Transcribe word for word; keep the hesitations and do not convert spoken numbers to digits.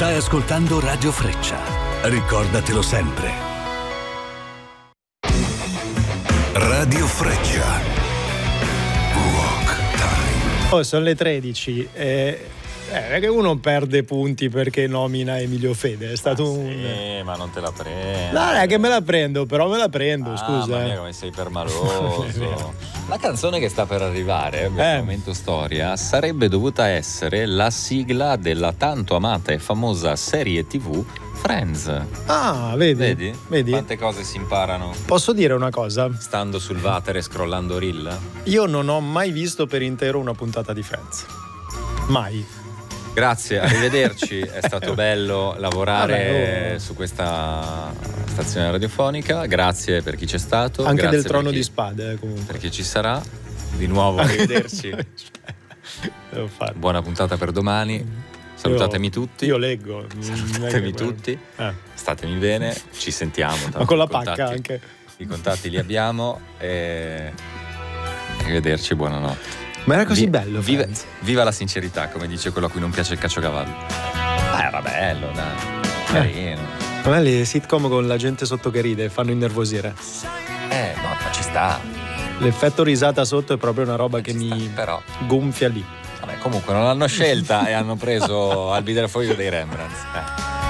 Stai ascoltando Radio Freccia. Ricordatelo sempre. Radio Freccia. Rock Time. Oh, sono le tredici. Eh, eh, che uno perde punti perché nomina Emilio Fede. È stato ah, un. Sì, ma non te la prendo. No, è che me la prendo, però me la prendo, ah, scusa. Ma mia, come sei permaloso. La canzone che sta per arrivare, per Eh. il momento storia, sarebbe dovuta essere la sigla della tanto amata e famosa serie tivù Friends. Ah, vedi? Vedi? Vedi? Quante cose si imparano Posso dire una cosa? stando sul water e scrollando reel? Io non ho mai visto per intero una puntata di Friends. Mai. Grazie, arrivederci. È stato bello lavorare Vabbè, oh. su questa stazione radiofonica. Grazie per chi c'è stato. Anche Grazie del Trono per chi, di Spade, eh, comunque. per chi ci sarà. Di nuovo, arrivederci. Devo fare. Buona puntata per domani. Salutatemi tutti. Io leggo. Salutatemi tutti. Eh. Statemi bene. Ci sentiamo. Tanto Ma con la i contatti- pacca anche. I contatti li abbiamo. E arrivederci, buonanotte. Ma era così Vi- bello. Viva, Friends. viva la sincerità, come dice quello a cui non piace il caciocavallo. Ah, era bello, dai. Carino. A me le sitcom con la gente sotto che ride fanno innervosire. Eh, no, ma ci sta. L'effetto risata sotto è proprio una roba che Ci sta, mi però. gonfia lì. Vabbè, comunque non l'hanno scelta e hanno preso Al bidelfoglio dei Rembrandts. Eh.